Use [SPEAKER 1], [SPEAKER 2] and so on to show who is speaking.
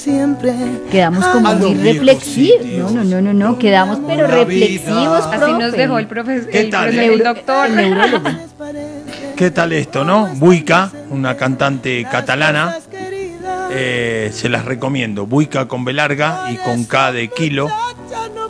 [SPEAKER 1] Quedamos como muy reflexivos. No, quedamos pero reflexivos, profe.
[SPEAKER 2] Así nos dejó el profesor,
[SPEAKER 1] el
[SPEAKER 2] doctor.
[SPEAKER 1] El neurólogo.
[SPEAKER 3] ¿Qué tal esto, no? Buica, una cantante catalana, se las recomiendo. Buica con B larga y con K de kilo.